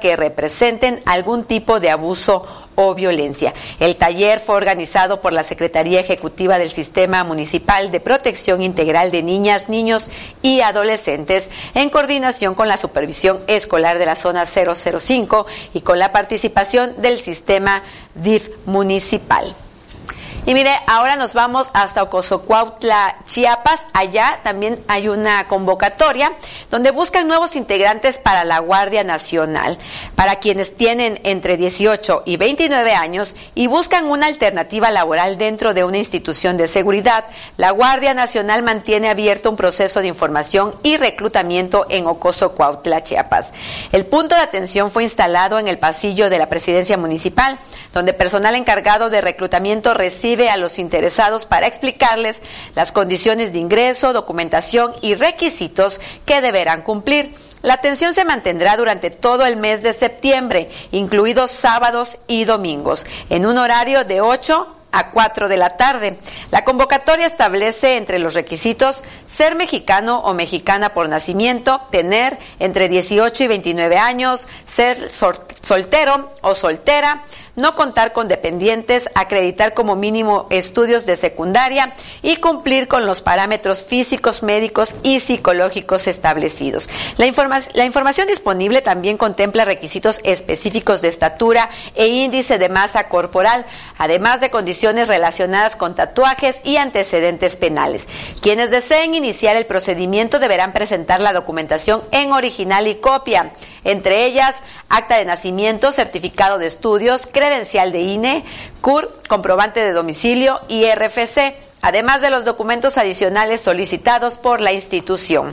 que representen algún tipo de abuso o violencia. El taller fue organizado por la Secretaría Ejecutiva del Sistema Municipal de Protección Integral de Niñas, Niños y Adolescentes, en coordinación con la Supervisión Escolar de la Zona 005 y con la participación del Sistema DIF municipal. Y mire, ahora nos vamos hasta Ocosocuautla, Chiapas. Allá también hay una convocatoria donde buscan nuevos integrantes para la Guardia Nacional, para quienes tienen entre 18 y 29 años y buscan una alternativa laboral dentro de una institución de seguridad. La Guardia Nacional mantiene abierto un proceso de información y reclutamiento en Ocosocuautla, Chiapas. El punto de atención fue instalado en el pasillo de la Presidencia Municipal, donde personal encargado de reclutamiento recibe a los interesados para explicarles las condiciones de ingreso, documentación y requisitos que deberán cumplir. La atención se mantendrá durante todo el mes de septiembre, incluidos sábados y domingos, en un horario de 8 a 4 de la tarde. La convocatoria establece entre los requisitos ser mexicano o mexicana por nacimiento, tener entre 18 y 29 años, ser soltero o soltera, no contar con dependientes, acreditar como mínimo estudios de secundaria y cumplir con los parámetros físicos, médicos y psicológicos establecidos. La información disponible también contempla requisitos específicos de estatura e índice de masa corporal, además de condiciones relacionadas con tatuajes y antecedentes penales. Quienes deseen iniciar el procedimiento deberán presentar la documentación en original y copia, entre ellas acta de nacimiento, certificado de estudios, credencial de INE, CUR, comprobante de domicilio y RFC, además de los documentos adicionales solicitados por la institución.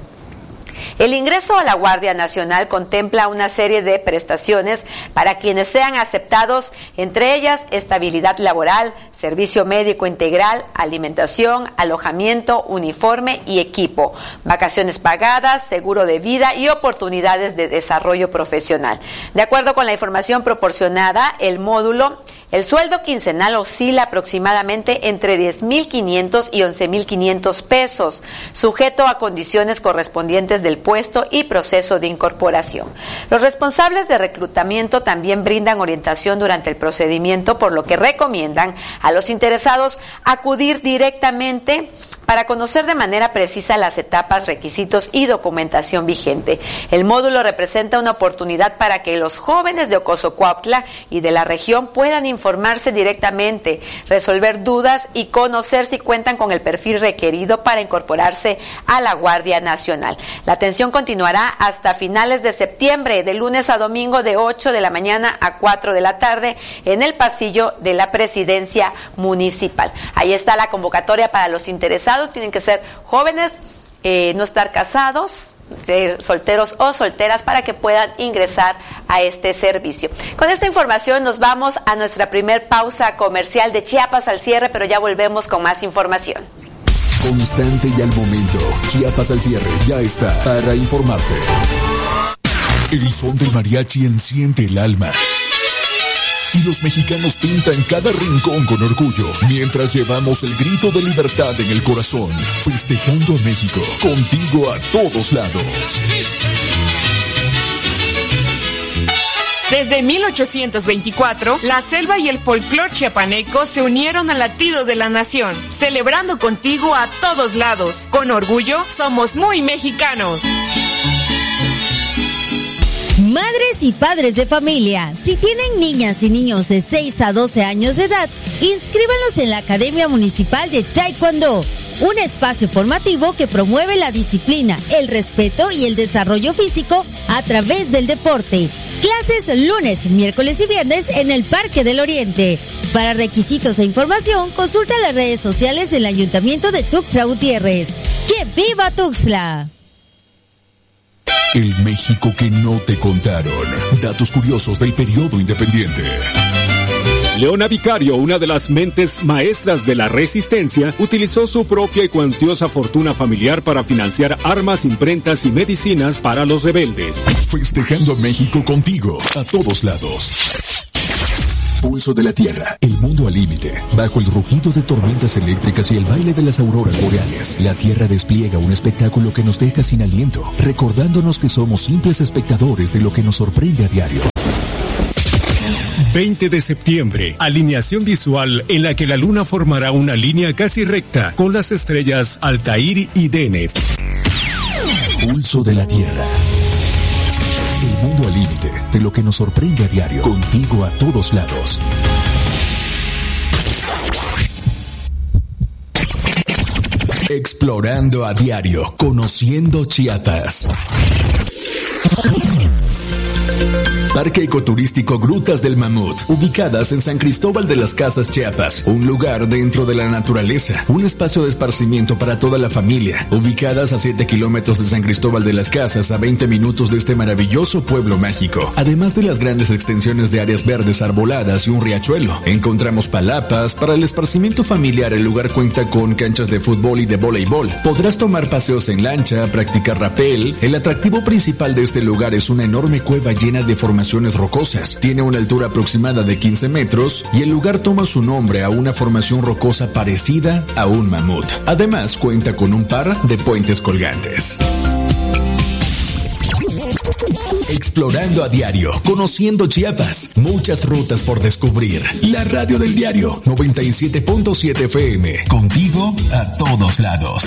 El ingreso a la Guardia Nacional contempla una serie de prestaciones para quienes sean aceptados, entre ellas estabilidad laboral, servicio médico integral, alimentación, alojamiento, uniforme y equipo, vacaciones pagadas, seguro de vida y oportunidades de desarrollo profesional. De acuerdo con la información proporcionada, el sueldo quincenal oscila aproximadamente entre 10,500 y 11,500 pesos, sujeto a condiciones correspondientes del puesto y proceso de incorporación. Los responsables de reclutamiento también brindan orientación durante el procedimiento, por lo que recomiendan a los interesados acudir directamente para conocer de manera precisa las etapas, requisitos y documentación vigente. El módulo representa una oportunidad para que los jóvenes de Ocosocuautla y de la región puedan informarse directamente, resolver dudas y conocer si cuentan con el perfil requerido para incorporarse a la Guardia Nacional. La atención continuará hasta finales de septiembre, de lunes a domingo, de 8 de la mañana a 4 de la tarde, en el pasillo de la Presidencia Municipal. Ahí está la convocatoria para los interesados. Tienen que ser jóvenes, no estar casados, ser solteros o solteras para que puedan ingresar a este servicio. Con esta información nos vamos a nuestra primer pausa comercial de Chiapas al cierre, pero ya volvemos con más información. Constante y al momento, Chiapas al cierre ya está para informarte. El son del mariachi enciende el alma. Y los mexicanos pintan cada rincón con orgullo, mientras llevamos el grito de libertad en el corazón, festejando a México, contigo a todos lados. Desde 1824, la selva y el folclor chiapaneco se unieron al latido de la nación, celebrando contigo a todos lados. Con orgullo, somos muy mexicanos. Madres y padres de familia, si tienen niñas y niños de 6 a 12 años de edad, inscríbanlos en la Academia Municipal de Taekwondo, un espacio formativo que promueve la disciplina, el respeto y el desarrollo físico a través del deporte. Clases lunes, miércoles y viernes en el Parque del Oriente. Para requisitos e información, consulta las redes sociales del Ayuntamiento de Tuxtla Gutiérrez. ¡Que viva Tuxtla! El México que no te contaron. Datos curiosos del periodo independiente. Leona Vicario, una de las mentes maestras de la resistencia, utilizó su propia y cuantiosa fortuna familiar para financiar armas, imprentas y medicinas para los rebeldes. Festejando a México contigo, a todos lados. Pulso de la Tierra, el mundo al límite. Bajo el rugido de tormentas eléctricas y el baile de las auroras boreales, la Tierra despliega un espectáculo que nos deja sin aliento, recordándonos que somos simples espectadores de lo que nos sorprende a diario. 20 de septiembre, alineación visual en la que la luna formará una línea casi recta con las estrellas Altair y Deneb. Pulso de la Tierra. El mundo al límite de lo que nos sorprende a diario. Contigo a todos lados. Explorando a diario. Conociendo Chiapas. Parque Ecoturístico Grutas del Mamut, ubicadas en San Cristóbal de las Casas, Chiapas, un lugar dentro de la naturaleza, un espacio de esparcimiento para toda la familia, ubicadas a 7 kilómetros de San Cristóbal de las Casas, a 20 minutos de este maravilloso pueblo mágico. Además de las grandes extensiones de áreas verdes arboladas y un riachuelo, encontramos palapas. Para el esparcimiento familiar, el lugar cuenta con canchas de fútbol y de voleibol. Podrás tomar paseos en lancha, practicar rapel. El atractivo principal de este lugar es una enorme cueva llena de formaciones rocosas. Tiene una altura aproximada de 15 metros y el lugar toma su nombre a una formación rocosa parecida a un mamut. Además, cuenta con un par de puentes colgantes. Explorando a diario, conociendo Chiapas, muchas rutas por descubrir. La radio del diario 97.7 FM, contigo a todos lados.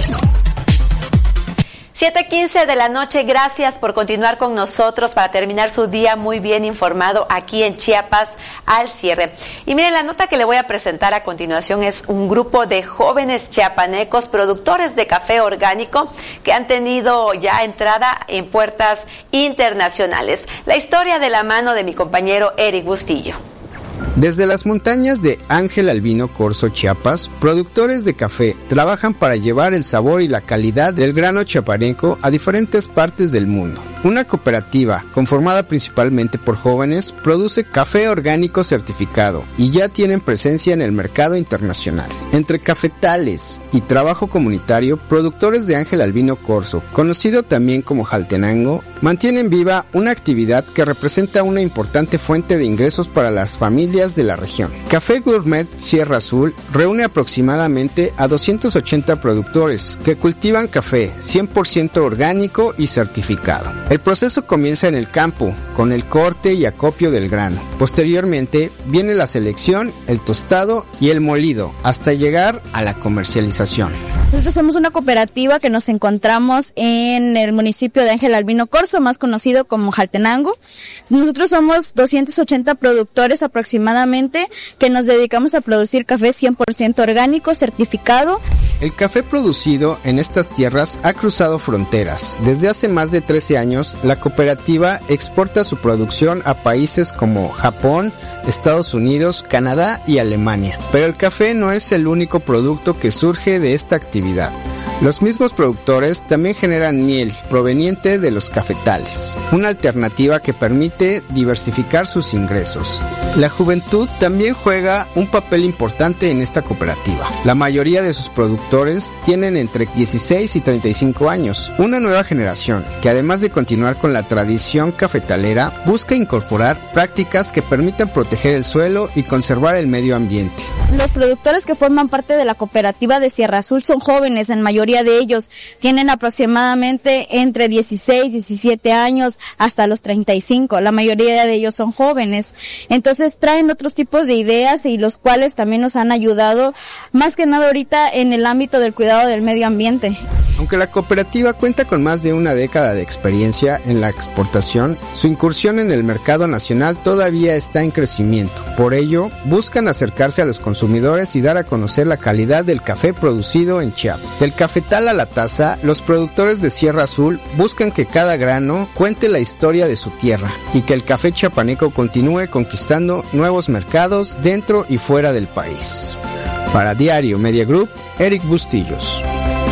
7:15 de la noche, gracias por continuar con nosotros para terminar su día muy bien informado aquí en Chiapas al cierre. Y miren, la nota que le voy a presentar a continuación es un grupo de jóvenes chiapanecos productores de café orgánico que han tenido ya entrada en puertas internacionales. La historia de la mano de mi compañero Eric Bustillo. Desde las montañas de Ángel Albino Corzo, Chiapas, productores de café trabajan para llevar el sabor y la calidad del grano chiapaneco a diferentes partes del mundo. Una cooperativa, conformada principalmente por jóvenes, produce café orgánico certificado y ya tienen presencia en el mercado internacional. Entre cafetales y trabajo comunitario, productores de Ángel Albino Corzo, conocido también como Jaltenango, mantienen viva una actividad que representa una importante fuente de ingresos para las familias de la región. Café Gourmet Sierra Azul reúne aproximadamente a 280 productores que cultivan café 100% orgánico y certificado. El proceso comienza en el campo, con el corte y acopio del grano. Posteriormente viene la selección, el tostado y el molido, hasta llegar a la comercialización. Nosotros somos una cooperativa que nos encontramos en el municipio de Ángel Albino Corzo, más conocido como Jaltenango. Nosotros somos 280 productores aproximadamente que nos dedicamos a producir café 100% orgánico, certificado. El café producido en estas tierras ha cruzado fronteras. Desde hace más de 13 años, la cooperativa exporta su producción a países como Japón, Estados Unidos, Canadá y Alemania. Pero el café no es el único producto que surge de esta actividad. Los mismos productores también generan miel proveniente de los cafetales, una alternativa que permite diversificar sus ingresos. La juventud también juega un papel importante en esta cooperativa. La mayoría de sus productores tienen entre 16 y 35 años, una nueva generación que además de continuar con la tradición cafetalera, busca incorporar prácticas que permitan proteger el suelo y conservar el medio ambiente. Los productores que forman parte de la cooperativa de Sierra Azul son jóvenes, en mayoría de ellos tienen aproximadamente entre 16, 17 años hasta los 35, la mayoría de ellos son jóvenes, entonces traen otros tipos de ideas y los cuales también nos han ayudado más que nada ahorita en el ámbito del cuidado del medio ambiente. Aunque la cooperativa cuenta con más de una década de experiencia en la exportación, su incursión en el mercado nacional todavía está en crecimiento. Por ello, buscan acercarse a los consumidores y dar a conocer la calidad del café producido en Chiapas. Del cafetal a la taza, los productores de Sierra Azul buscan que cada grano cuente la historia de su tierra y que el café chiapaneco continúe conquistando nuevos mercados dentro y fuera del país. Para Diario Media Group, Eric Bustillos.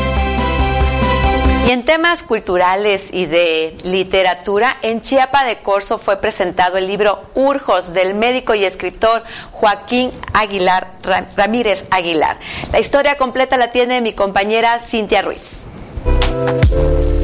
Y en temas culturales y de literatura, en Chiapa de Corzo fue presentado el libro Urjos del médico y escritor Joaquín Ramírez Aguilar. La historia completa la tiene mi compañera Cintia Ruiz.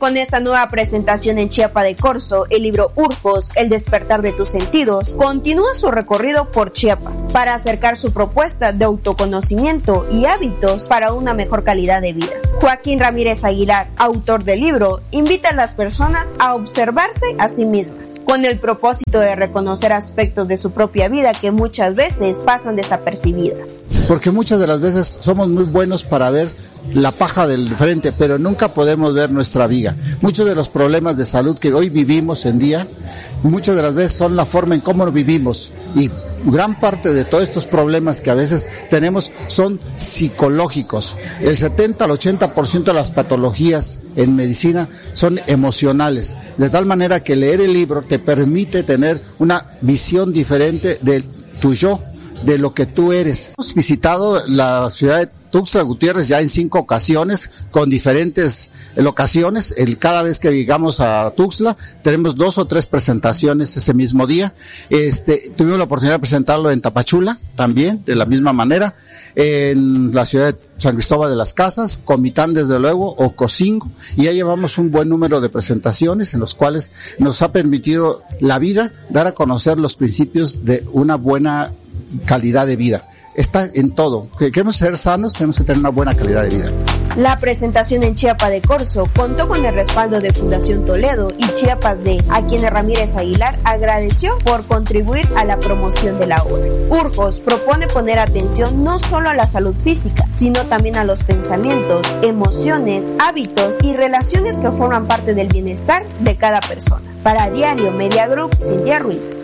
Con esta nueva presentación en Chiapa de Corzo, el libro Urcos, El despertar de tus sentidos, continúa su recorrido por Chiapas para acercar su propuesta de autoconocimiento y hábitos para una mejor calidad de vida. Joaquín Ramírez Aguilar, autor del libro, invita a las personas a observarse a sí mismas, con el propósito de reconocer aspectos de su propia vida que muchas veces pasan desapercibidas. Porque muchas de las veces somos muy buenos para ver la paja del frente, pero nunca podemos ver nuestra viga. Muchos de los problemas de salud que hoy vivimos en día, muchas de las veces son la forma en cómo vivimos, y gran parte de todos estos problemas que a veces tenemos son psicológicos. El 70 al 80% de las patologías en medicina son emocionales, de tal manera que leer el libro te permite tener una visión diferente de tu yo, de lo que tú eres. Hemos visitado la ciudad de Tuxtla Gutiérrez ya en 5 ocasiones, con diferentes locaciones. Cada vez que llegamos a Tuxtla, tenemos 2 o 3 presentaciones ese mismo día. Tuvimos la oportunidad de presentarlo en Tapachula, también, de la misma manera, en la ciudad de San Cristóbal de las Casas, Comitán, desde luego, Ocosingo, y ya llevamos un buen número de presentaciones en los cuales nos ha permitido la vida dar a conocer los principios de una buena calidad de vida. Está en todo. Queremos ser sanos, tenemos que tener una buena calidad de vida. La presentación en Chiapa de Corzo contó con el respaldo de Fundación Toledo y Chiapas D, a quienes Ramírez Aguilar agradeció por contribuir a la promoción de la obra. Urcos propone poner atención no solo a la salud física, sino también a los pensamientos, emociones, hábitos y relaciones que forman parte del bienestar de cada persona. Para Diario Media Group, Cintia Ruiz.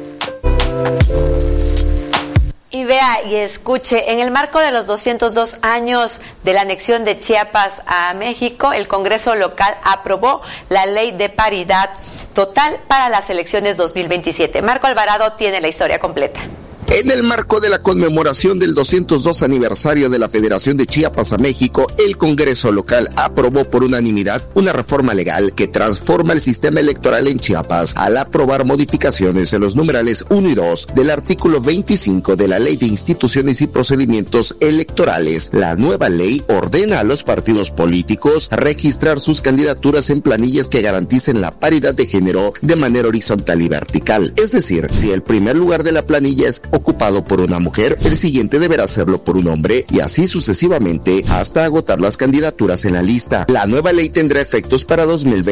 Y vea y escuche, en el marco de los 202 años de la anexión de Chiapas a México, el Congreso local aprobó la Ley de Paridad Total para las elecciones 2027. Marco Alvarado tiene la historia completa. En el marco de la conmemoración del 202 aniversario de la Federación de Chiapas a México, el Congreso local aprobó por unanimidad una reforma legal que transforma el sistema electoral en Chiapas al aprobar modificaciones en los numerales 1 y 2 del artículo 25 de la Ley de Instituciones y Procedimientos Electorales. La nueva ley ordena a los partidos políticos registrar sus candidaturas en planillas que garanticen la paridad de género de manera horizontal y vertical. Es decir, si el primer lugar de la planilla es ocupado por una mujer, el siguiente deberá hacerlo por un hombre, y así sucesivamente hasta agotar las candidaturas en la lista. La nueva ley tendrá efectos para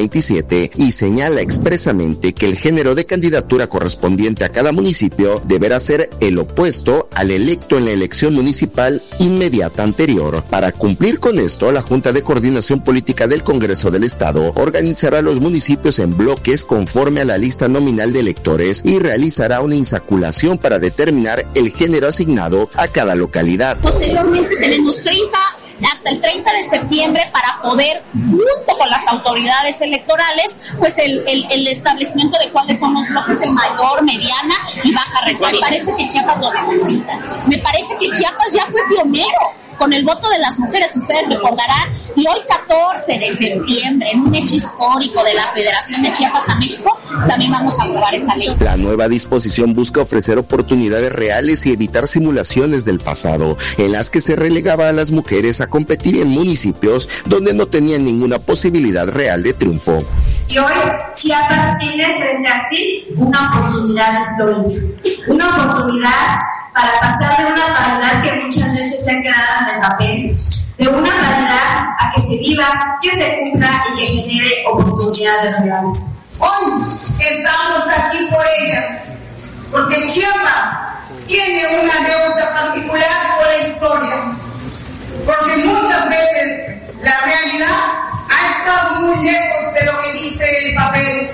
2027 y señala expresamente que el género de candidatura correspondiente a cada municipio deberá ser el opuesto al electo en la elección municipal inmediata anterior. Para cumplir con esto, la Junta de Coordinación Política del Congreso del Estado organizará los municipios en bloques conforme a la lista nominal de electores y realizará una insaculación para determinar el género asignado a cada localidad. Posteriormente tenemos hasta el 30 de septiembre para poder, junto con las autoridades electorales, pues el establecimiento de cuáles son los bloques de mayor, mediana y baja renta. Me parece que Chiapas lo necesita. Me parece que Chiapas ya fue pionero con el voto de las mujeres, ustedes recordarán, y hoy 14 de septiembre, en un hecho histórico de la Federación de Chiapas a México, también vamos a aprobar esta ley. La nueva disposición busca ofrecer oportunidades reales y evitar simulaciones del pasado, en las que se relegaba a las mujeres a competir en municipios donde no tenían ninguna posibilidad real de triunfo. Y hoy Chiapas tiene frente a sí una oportunidad histórica, una oportunidad para pasar de una paridad que muchas veces se ha quedado en el papel, de una paridad a que se viva, que se cumpla y que genere oportunidades reales. Hoy estamos aquí por ellas, porque Chiapas tiene una deuda particular con la historia, porque muchas veces la realidad ha estado muy lejos de lo que dice el papel.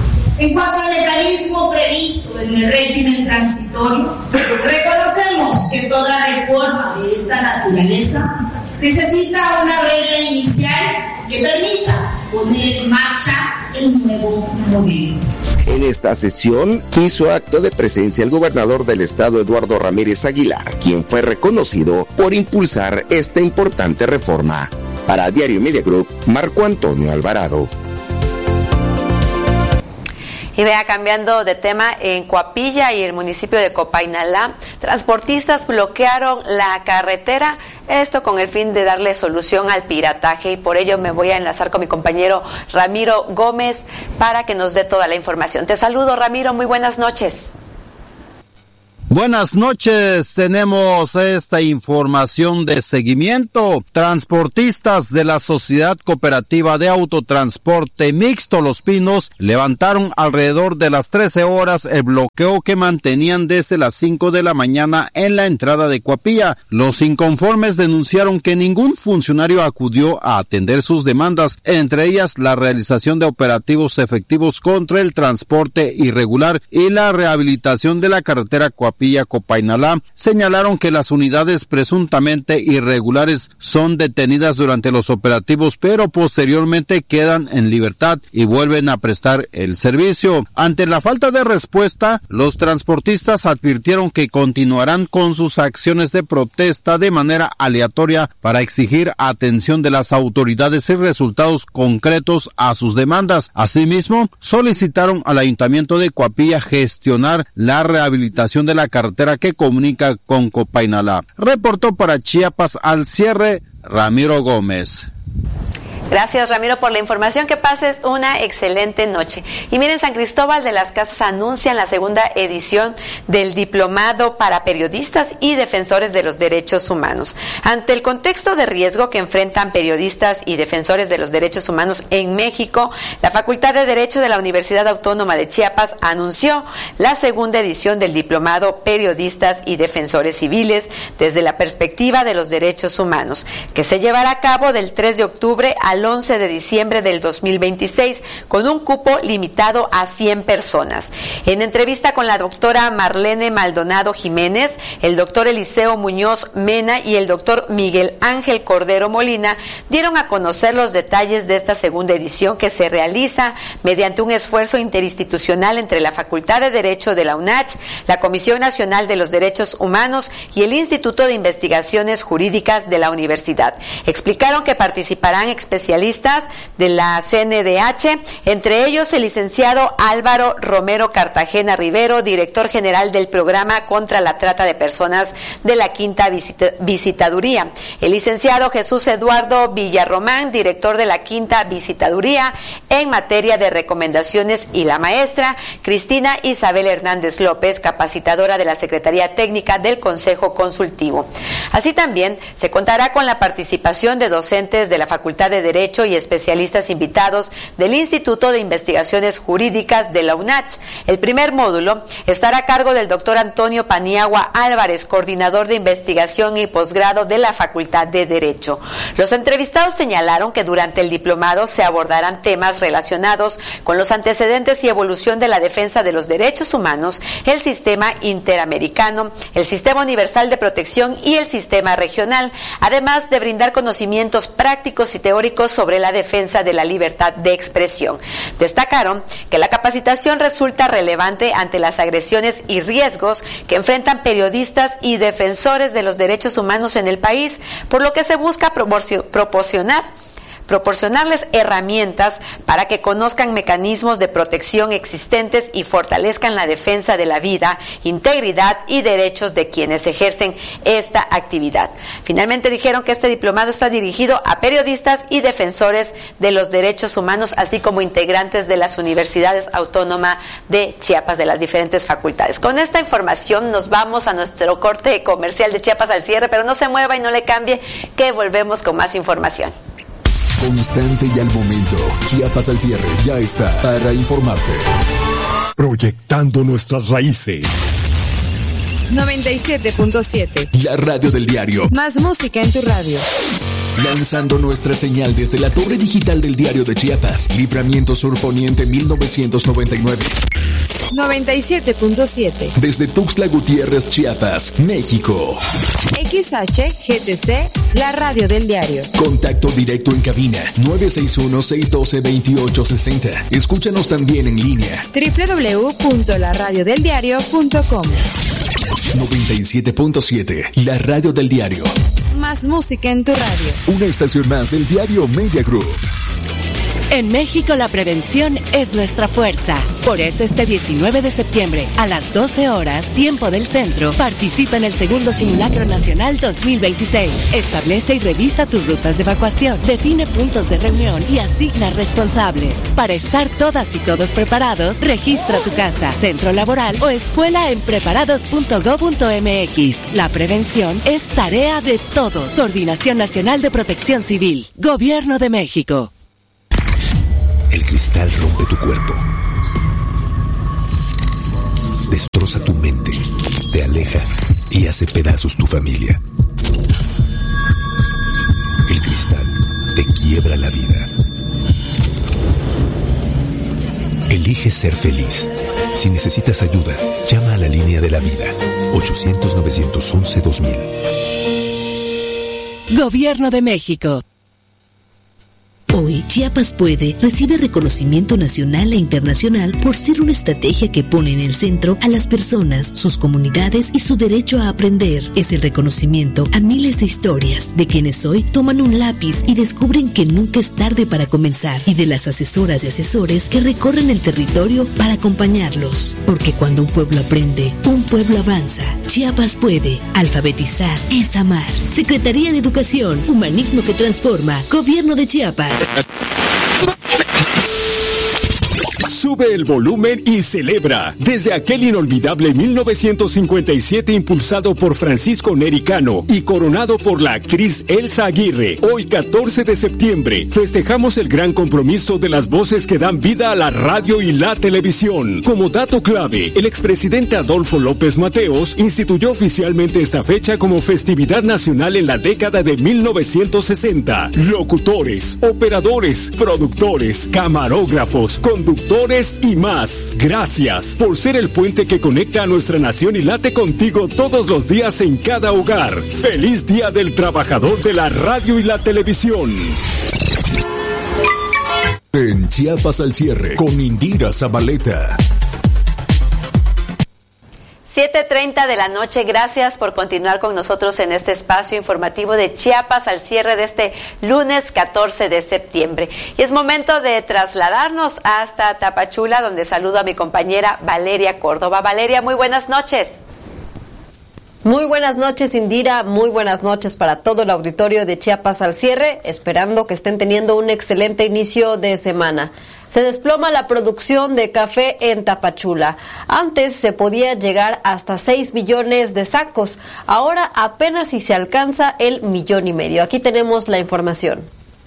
En cuanto al mecanismo previsto en el régimen transitorio, reconocemos que toda reforma de esta naturaleza necesita una regla inicial que permita poner en marcha el nuevo modelo. En esta sesión hizo acto de presencia el gobernador del estado, Eduardo Ramírez Aguilar, quien fue reconocido por impulsar esta importante reforma. Para Diario Media Group, Marco Antonio Alvarado. Y vea, cambiando de tema, en Coapilla y el municipio de Copainalá, transportistas bloquearon la carretera, esto con el fin de darle solución al pirataje, y por ello me voy a enlazar con mi compañero Ramiro Gómez para que nos dé toda la información. Te saludo, Ramiro, muy buenas noches. Buenas noches, tenemos esta información de seguimiento. Transportistas de la Sociedad Cooperativa de Autotransporte Mixto Los Pinos levantaron alrededor de las 13 horas el bloqueo que mantenían desde las 5 de la mañana en la entrada de Coapilla. Los inconformes denunciaron que ningún funcionario acudió a atender sus demandas, entre ellas la realización de operativos efectivos contra el transporte irregular y la rehabilitación de la carretera Copainalá. Señalaron que las unidades presuntamente irregulares son detenidas durante los operativos, pero posteriormente quedan en libertad y vuelven a prestar el servicio. Ante la falta de respuesta, los transportistas advirtieron que continuarán con sus acciones de protesta de manera aleatoria para exigir atención de las autoridades y resultados concretos a sus demandas. Asimismo, solicitaron al Ayuntamiento de Coapilla gestionar la rehabilitación de la carretera que comunica con Copainalá. Reportó para Chiapas al cierre Ramiro Gómez. Gracias, Ramiro, por la información. Que pases una excelente noche. Y miren, San Cristóbal de las Casas anuncian la segunda edición del Diplomado para Periodistas y Defensores de los Derechos Humanos. Ante el contexto de riesgo que enfrentan periodistas y defensores de los derechos humanos en México, la Facultad de Derecho de la Universidad Autónoma de Chiapas anunció la segunda edición del Diplomado Periodistas y Defensores Civiles desde la perspectiva de los derechos humanos, que se llevará a cabo del 3 de octubre al 11 de diciembre del 2026, con un cupo limitado a 100 personas. En entrevista con la doctora Marlene Maldonado Jiménez, el doctor Eliseo Muñoz Mena y el doctor Miguel Ángel Cordero Molina dieron a conocer los detalles de esta segunda edición, que se realiza mediante un esfuerzo interinstitucional entre la Facultad de Derecho de la UNACH, la Comisión Nacional de los Derechos Humanos y el Instituto de Investigaciones Jurídicas de la Universidad. Explicaron que participarán especialistas de la CNDH, entre ellos el licenciado Álvaro Romero Cartagena Rivero, director general del Programa contra la Trata de Personas de la Quinta Visitaduría, el licenciado Jesús Eduardo Villarromán, director de la Quinta Visitaduría en materia de recomendaciones, y la maestra Cristina Isabel Hernández López, capacitadora de la Secretaría Técnica del Consejo Consultivo. Así también se contará con la participación de docentes de la Facultad de Derecho y especialistas invitados del Instituto de Investigaciones Jurídicas de la UNACH. El primer módulo estará a cargo del doctor Antonio Paniagua Álvarez, coordinador de investigación y posgrado de la Facultad de Derecho. Los entrevistados señalaron que durante el diplomado se abordarán temas relacionados con los antecedentes y evolución de la defensa de los derechos humanos, el sistema interamericano, el sistema universal de protección y el sistema regional, además de brindar conocimientos prácticos y teóricos sobre la defensa de la libertad de expresión. Destacaron que la capacitación resulta relevante ante las agresiones y riesgos que enfrentan periodistas y defensores de los derechos humanos en el país, por lo que se busca proporcionarles herramientas para que conozcan mecanismos de protección existentes y fortalezcan la defensa de la vida, integridad y derechos de quienes ejercen esta actividad. Finalmente dijeron que este diplomado está dirigido a periodistas y defensores de los derechos humanos, así como integrantes de las universidades autónomas de Chiapas, de las diferentes facultades. Con esta información nos vamos a nuestro corte comercial de Chiapas al cierre, pero no se mueva y no le cambie, que volvemos con más información. Constante y al momento. Chiapas al cierre ya está para informarte. Proyectando nuestras raíces. 97.7. La radio del diario. Más música en tu radio. Lanzando nuestra señal desde la torre digital del Diario de Chiapas. Libramiento Sur Poniente 1999. 97.7. Desde Tuxtla Gutiérrez, Chiapas, México. XHGTC, la radio del diario. Contacto directo en cabina 961-612-2860. Escúchanos también en línea. www.laradiodeldiario.com. 97.7, la radio del diario. Más música en tu radio. Una estación más del diario Media Group. En México la prevención es nuestra fuerza. Por eso este 19 de septiembre a las 12 horas, tiempo del centro, participa en el segundo Simulacro Nacional 2026. Establece y revisa tus rutas de evacuación, define puntos de reunión y asigna responsables. Para estar todas y todos preparados, registra tu casa, centro laboral o escuela en preparados.go.mx. La prevención es tarea de todos. Coordinación Nacional de Protección Civil. Gobierno de México. El cristal rompe tu cuerpo. Destroza tu mente, te aleja y hace pedazos tu familia. El cristal te quiebra la vida. Elige ser feliz. Si necesitas ayuda, llama a la línea de la vida. 800-911-2000. Gobierno de México. Hoy, Chiapas Puede recibe reconocimiento nacional e internacional por ser una estrategia que pone en el centro a las personas, sus comunidades y su derecho a aprender. Es el reconocimiento a miles de historias de quienes hoy toman un lápiz y descubren que nunca es tarde para comenzar, y de las asesoras y asesores que recorren el territorio para acompañarlos. Porque cuando un pueblo aprende, un pueblo avanza. Chiapas Puede. Alfabetizar es amar. Secretaría de Educación, Humanismo que Transforma. Gobierno de Chiapas. Sube el volumen y celebra. Desde aquel inolvidable 1957 impulsado por Francisco Neri Cano y coronado por la actriz Elsa Aguirre, hoy 14 de septiembre festejamos el gran compromiso de las voces que dan vida a la radio y la televisión. Como dato clave, el expresidente Adolfo López Mateos instituyó oficialmente esta fecha como festividad nacional en la década de 1960. Locutores, operadores, productores, camarógrafos, conductores y más. Gracias por ser el puente que conecta a nuestra nación y late contigo todos los días en cada hogar. ¡Feliz Día del Trabajador de la Radio y la Televisión! En Chiapas al cierre, con Indira Zabaleta. 7:30 de la noche, gracias por continuar con nosotros en este espacio informativo de Chiapas al cierre de este lunes 14 de septiembre. Y es momento de trasladarnos hasta Tapachula, donde saludo a mi compañera Valeria Córdoba. Valeria, muy buenas noches. Muy buenas noches, Indira, muy buenas noches para todo el auditorio de Chiapas al cierre, esperando que estén teniendo un excelente inicio de semana. Se desploma la producción de café en Tapachula. Antes se podía llegar hasta 6 millones de sacos, ahora apenas si se alcanza el 1,5 millones. Aquí tenemos la información.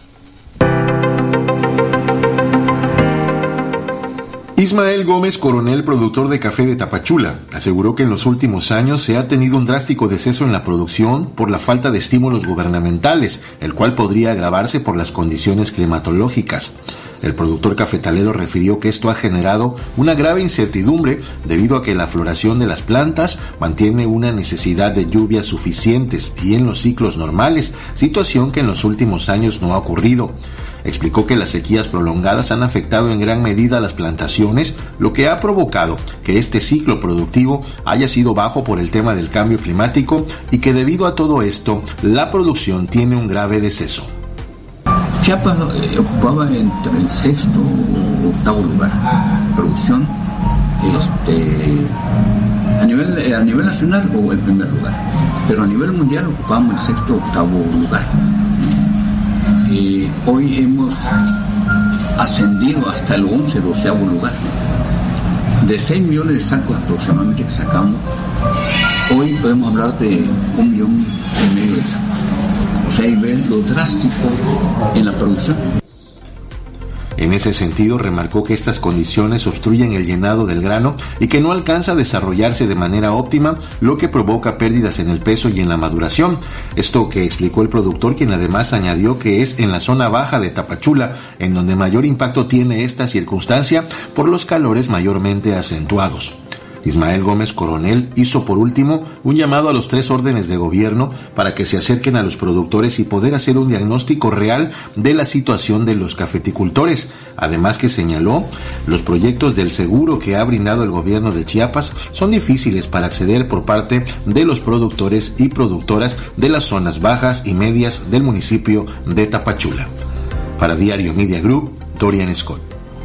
Ismael Gómez Coronel, productor de café de Tapachula, aseguró que en los últimos años se ha tenido un drástico deceso en la producción por la falta de estímulos gubernamentales, el cual podría agravarse por las condiciones climatológicas. El productor cafetalero refirió que esto ha generado una grave incertidumbre debido a que la floración de las plantas mantiene una necesidad de lluvias suficientes y en los ciclos normales, situación que en los últimos años no ha ocurrido. Explicó que las sequías prolongadas han afectado en gran medida a las plantaciones, lo que ha provocado que este ciclo productivo haya sido bajo por el tema del cambio climático y que debido a todo esto, la producción tiene un grave deceso. Chiapas ocupaba entre el 6º o 8º lugar producción a nivel nacional o el primer lugar, pero a nivel mundial ocupamos el 6º o 8º lugar. Hoy hemos ascendido hasta el 11º o 12º lugar. De 6 millones de sacos aproximadamente que sacamos, hoy podemos hablar de 1,5 millones de sacos. O sea, ahí ven lo drástico en la producción. En ese sentido, remarcó que estas condiciones obstruyen el llenado del grano y que no alcanza a desarrollarse de manera óptima, lo que provoca pérdidas en el peso y en la maduración. Esto que explicó el productor, quien además añadió que es en la zona baja de Tapachula, en donde mayor impacto tiene esta circunstancia por los calores mayormente acentuados. Ismael Gómez Coronel hizo por último un llamado a los 3 órdenes de gobierno para que se acerquen a los productores y poder hacer un diagnóstico real de la situación de los cafeticultores. Además que señaló, los proyectos del seguro que ha brindado el gobierno de Chiapas son difíciles para acceder por parte de los productores y productoras de las zonas bajas y medias del municipio de Tapachula. Para Diario Media Group, Dorian Scott.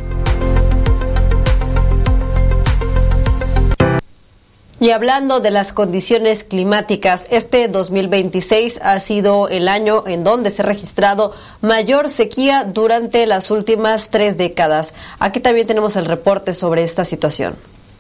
Y hablando de las condiciones climáticas, este 2026 ha sido el año en donde se ha registrado mayor sequía durante las últimas 3 décadas. Aquí también tenemos el reporte sobre esta situación.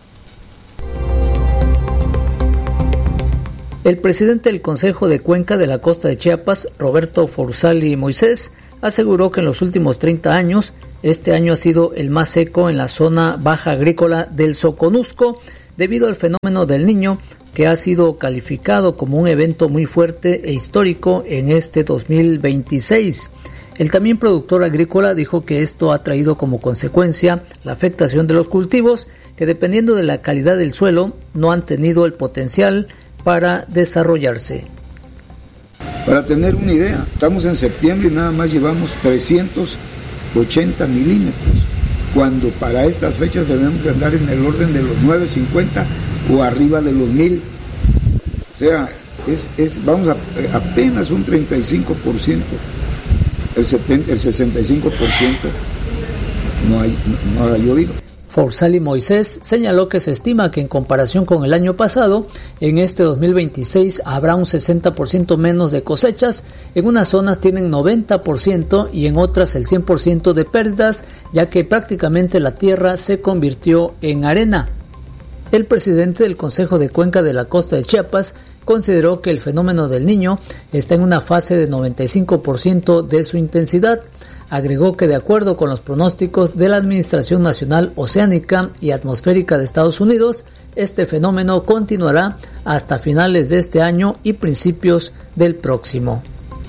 El presidente del Consejo de Cuenca de la Costa de Chiapas, Roberto Forzali Moisés, aseguró que en los últimos 30 años, este año ha sido el más seco en la zona baja agrícola del Soconusco, debido al fenómeno del Niño, que ha sido calificado como un evento muy fuerte e histórico en este 2026. El también productor agrícola dijo que esto ha traído como consecuencia la afectación de los cultivos, que dependiendo de la calidad del suelo, no han tenido el potencial para desarrollarse. Para tener una idea, estamos en septiembre y nada más llevamos 380 milímetros. Cuando para estas fechas debemos de andar en el orden de los 950 o arriba de los 1000. O sea, vamos a apenas un 35%, el 65% no ha llovido. Forzali Moisés señaló que se estima que en comparación con el año pasado, en este 2026 habrá un 60% menos de cosechas, en unas zonas tienen 90% y en otras el 100% de pérdidas, ya que prácticamente la tierra se convirtió en arena. El presidente del Consejo de Cuenca de la Costa de Chiapas consideró que el fenómeno del Niño está en una fase de 95% de su intensidad. Agregó que de acuerdo con los pronósticos de la Administración Nacional Oceánica y Atmosférica de Estados Unidos, este fenómeno continuará hasta finales de este año y principios del próximo.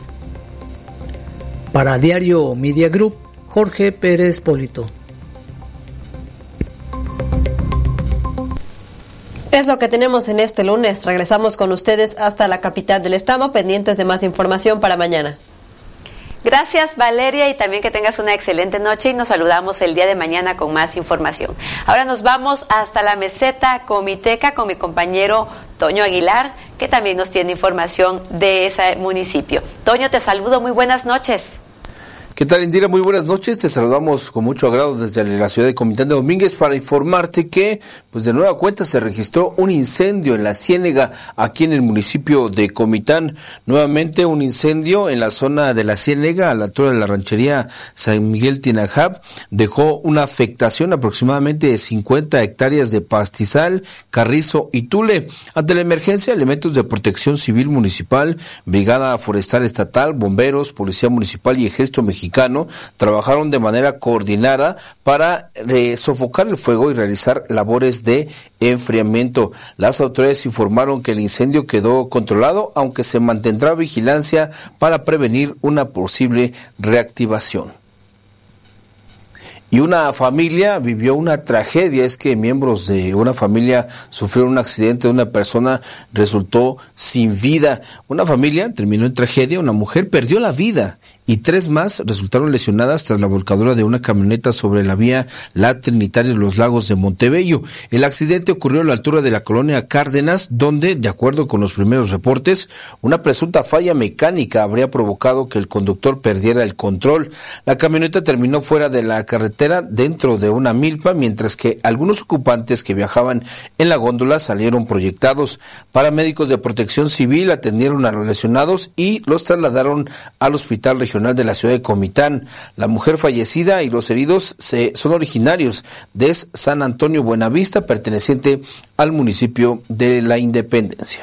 Para Diario Media Group, Jorge Pérez Polito. Es lo que tenemos en este lunes. Regresamos con ustedes hasta la capital del estado, pendientes de más información para mañana. Gracias, Valeria, y también que tengas una excelente noche y nos saludamos el día de mañana con más información. Ahora nos vamos hasta la meseta comiteca con mi compañero Toño Aguilar, que también nos tiene información de ese municipio. Toño, te saludo, muy buenas noches. ¿Qué tal, Indira? Muy buenas noches. Te saludamos con mucho agrado desde la ciudad de Comitán de Domínguez para informarte que, pues de nueva cuenta, se registró un incendio en la Ciénega, aquí en el municipio de Comitán. Nuevamente un incendio en la zona de la Ciénega, a la altura de la ranchería San Miguel Tinajab, dejó una afectación aproximadamente de 50 hectáreas de pastizal, carrizo y tule. Ante la emergencia, elementos de protección civil municipal, Brigada Forestal Estatal, bomberos, Policía Municipal y Ejército Mexicano trabajaron de manera coordinada para sofocar el fuego y realizar labores de enfriamiento. Las autoridades informaron que el incendio quedó controlado, aunque se mantendrá vigilancia para prevenir una posible reactivación. Y una familia vivió una tragedia. Es que miembros de una familia sufrieron un accidente, una persona resultó sin vida. Una familia terminó en tragedia, una mujer perdió la vida y 3 más resultaron lesionadas tras la volcadura de una camioneta sobre la vía La Trinitaria de los Lagos de Montebello. El accidente ocurrió a la altura de la colonia Cárdenas, donde, de acuerdo con los primeros reportes, una presunta falla mecánica habría provocado que el conductor perdiera el control. La camioneta terminó fuera de la carretera dentro de una milpa, mientras que algunos ocupantes que viajaban en la góndola salieron proyectados. Paramédicos de Protección Civil atendieron a los lesionados y los trasladaron al Hospital Regional de la ciudad de Comitán. La mujer fallecida y los heridos son originarios de San Antonio Buenavista, perteneciente al municipio de La Independencia.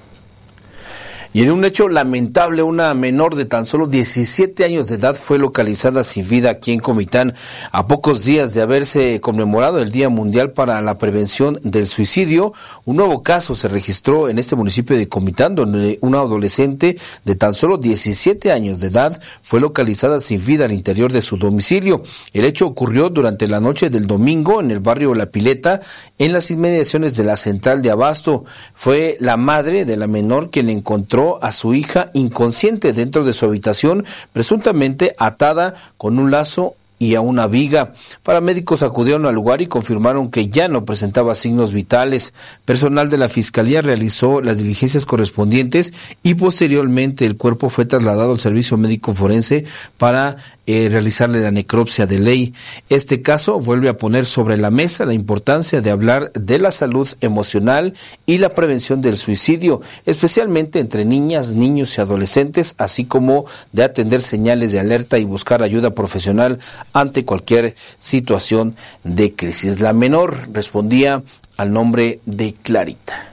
Y en un hecho lamentable, una menor de tan solo 17 años de edad fue localizada sin vida aquí en Comitán a pocos días de haberse conmemorado el Día Mundial para la Prevención del Suicidio. Un nuevo caso se registró en este municipio de Comitán, donde una adolescente de tan solo 17 años de edad fue localizada sin vida al interior de su domicilio. El hecho ocurrió durante la noche del domingo en el barrio La Pileta, en las inmediaciones de la central de Abasto. Fue la madre de la menor quien encontró a su hija inconsciente dentro de su habitación, presuntamente atada con un lazo y a una viga. Paramédicos acudieron al lugar y confirmaron que ya no presentaba signos vitales. Personal de la Fiscalía realizó las diligencias correspondientes y posteriormente el cuerpo fue trasladado al Servicio Médico Forense para realizarle la necropsia de ley. Este caso vuelve a poner sobre la mesa la importancia de hablar de la salud emocional y la prevención del suicidio, especialmente entre niñas, niños y adolescentes, así como de atender señales de alerta y buscar ayuda profesional ante cualquier situación de crisis. La menor respondía al nombre de Clarita.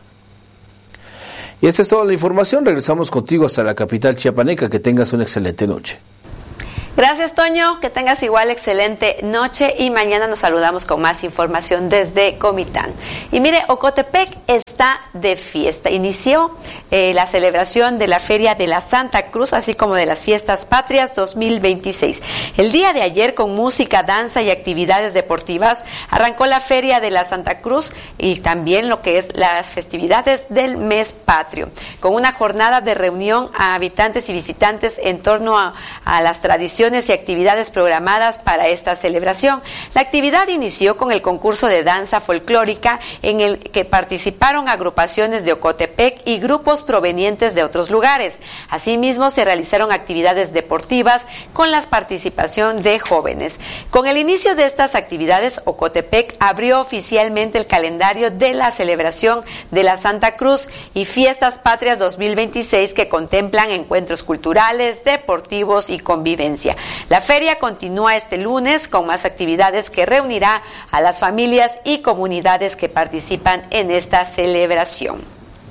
Y esta es toda la información. Regresamos contigo hasta la capital chiapaneca. Que tengas una excelente noche. Gracias, Toño, que tengas igual excelente noche y mañana nos saludamos con más información desde Comitán. Y mire, Ocotepec está de fiesta. Inició la celebración de la Feria de la Santa Cruz, así como de las Fiestas Patrias 2026. El día de ayer, con música, danza y actividades deportivas, arrancó la Feria de la Santa Cruz y también lo que es las festividades del mes patrio, con una jornada de reunión a habitantes y visitantes en torno a las tradiciones y actividades programadas para esta celebración. La actividad inició con el concurso de danza folclórica en el que participaron agrupaciones de Ocotepec y grupos provenientes de otros lugares. Asimismo, se realizaron actividades deportivas con la participación de jóvenes. Con el inicio de estas actividades, Ocotepec abrió oficialmente el calendario de la celebración de la Santa Cruz y Fiestas Patrias 2026, que contemplan encuentros culturales, deportivos y convivencia. La feria continúa este lunes con más actividades que reunirá a las familias y comunidades que participan en esta celebración.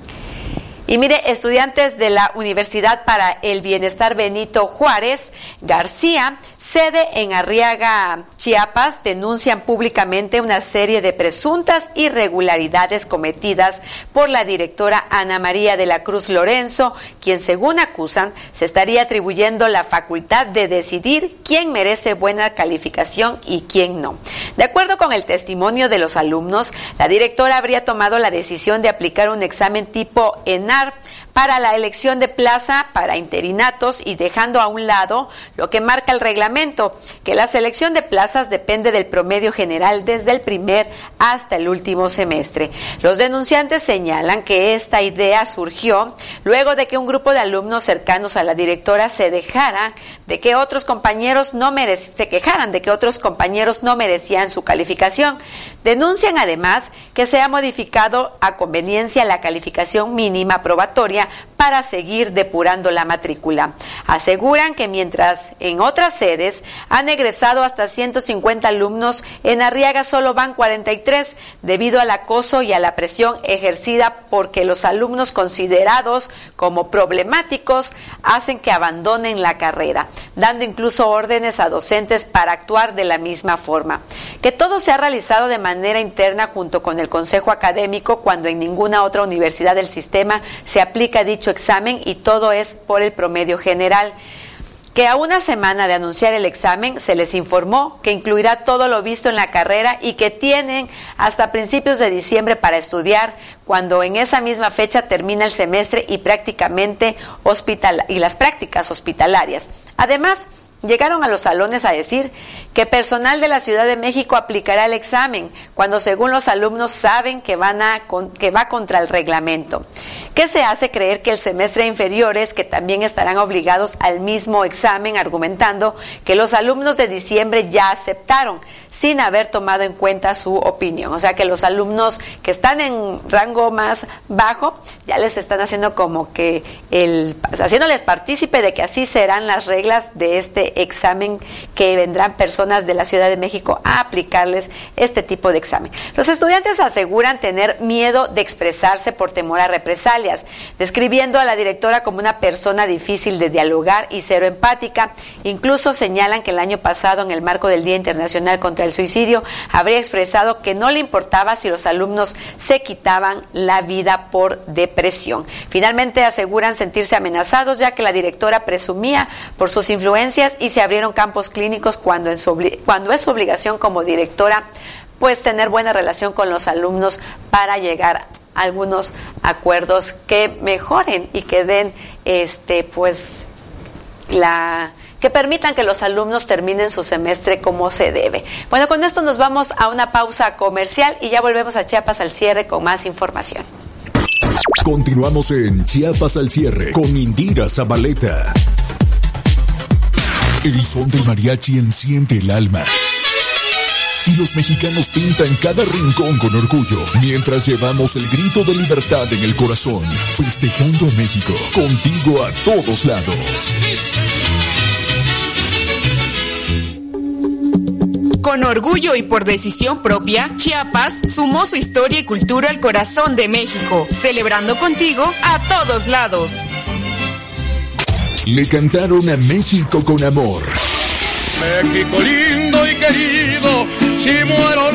Y mire, estudiantes de la Universidad para el Bienestar Benito Juárez García, sede en Arriaga, Chiapas, denuncian públicamente una serie de presuntas irregularidades cometidas por la directora Ana María de la Cruz Lorenzo, quien, según acusan, se estaría atribuyendo la facultad de decidir quién merece buena calificación y quién no. De acuerdo con el testimonio de los alumnos, la directora habría tomado la decisión de aplicar un examen tipo ENAR para la elección de plaza para interinatos y dejando a un lado lo que marca el reglamento, que la selección de plazas depende del promedio general desde el primer hasta el último semestre. Los denunciantes señalan que esta idea surgió luego de que un grupo de alumnos cercanos a la directora se quejaran de que otros compañeros no merecían su calificación. Denuncian además que se ha modificado a conveniencia la calificación mínima probatoria para seguir depurando la matrícula. Aseguran que mientras en otras sedes han egresado hasta 150 alumnos, en Arriaga solo van 43 debido al acoso y a la presión ejercida porque los alumnos considerados como problemáticos hacen que abandonen la carrera, dando incluso órdenes a docentes para actuar de la misma forma. Que todo se ha realizado de manera interna junto con el Consejo Académico, cuando en ninguna otra universidad del sistema se aplica dicho examen y todo es por el promedio general. Que a una semana de anunciar el examen se les informó que incluirá todo lo visto en la carrera y que tienen hasta principios de diciembre para estudiar, cuando en esa misma fecha termina el semestre y las prácticas hospitalarias. Además, llegaron a los salones a decir que personal de la Ciudad de México aplicará el examen, cuando según los alumnos saben que va contra el reglamento. ¿Qué se hace creer que el semestre inferiores, que también estarán obligados al mismo examen, argumentando que los alumnos de diciembre ya aceptaron, sin haber tomado en cuenta su opinión? O sea que los alumnos que están en rango más bajo ya les están haciendo como que haciéndoles partícipe de que así serán las reglas de este examen, que vendrán personas de la Ciudad de México a aplicarles este tipo de examen. Los estudiantes aseguran tener miedo de expresarse por temor a represalias, describiendo a la directora como una persona difícil de dialogar y cero empática. Incluso señalan que el año pasado, en el marco del Día Internacional contra el Suicidio, habría expresado que no le importaba si los alumnos se quitaban la vida por depresión. Finalmente aseguran sentirse amenazados, ya que la directora presumía por sus influencias y se abrieron campos clínicos cuando es su obligación como directora pues tener buena relación con los alumnos para llegar a algunos acuerdos que mejoren y que den que permitan que los alumnos terminen su semestre como se debe. Bueno, con esto nos vamos a una pausa comercial y ya volvemos a Chiapas al cierre con más información. Continuamos en Chiapas al cierre con Indira Zabaleta. El son del mariachi enciende el alma. Y los mexicanos pintan cada rincón con orgullo, mientras llevamos el grito de libertad en el corazón, festejando a México, contigo a todos lados. Con orgullo y por decisión propia, Chiapas sumó su historia y cultura al corazón de México, celebrando contigo a todos lados. Le cantaron a México con amor. México lindo y querido, si muero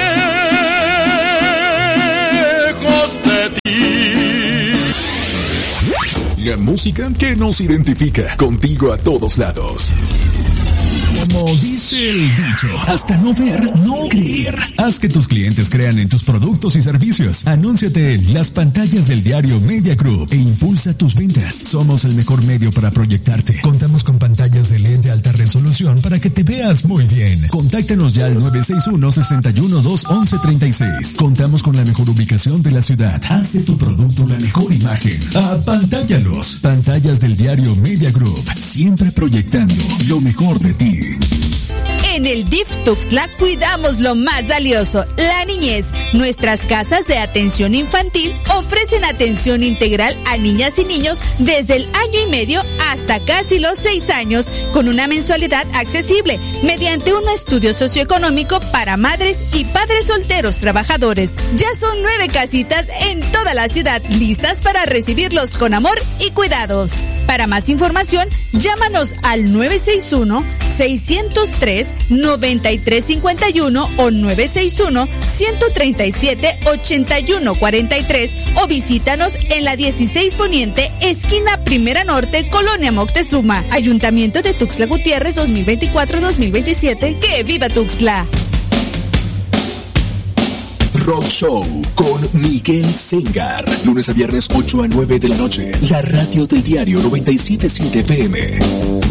lejos de ti. La música que nos identifica, contigo a todos lados. Como dice el dicho, hasta no ver, no creer. Haz que tus clientes crean en tus productos y servicios. Anúnciate en las pantallas del diario Media Group e impulsa tus ventas. Somos el mejor medio para proyectarte. Contamos con pantallas de LED de alta resolución para que te veas muy bien. Contáctanos ya al 961-612-1136. Contamos con la mejor ubicación de la ciudad. Haz de tu producto la mejor imagen. Apantállalos. Pantallas del diario Media Group. Siempre proyectando lo mejor de ti. En el DIF Tuxtla cuidamos lo más valioso, la niñez. Nuestras casas de atención infantil ofrecen atención integral a niñas y niños desde el año y medio hasta casi los 6 años, con una mensualidad accesible, mediante un estudio socioeconómico para madres y padres solteros trabajadores. Ya son 9 casitas en toda la ciudad, listas para recibirlos con amor y cuidados. Para más información, llámanos al 961-603-9351 o 961-137-8143 o visítanos en la 16 Poniente, esquina Primera Norte, Colonia Moctezuma. Ayuntamiento de Tuxtla Gutiérrez 2024-2027. ¡Que viva Tuxtla! Rock Show con Miguel Sengar. Lunes a viernes 8 a 9 de la noche. La radio del diario 97.7 FM.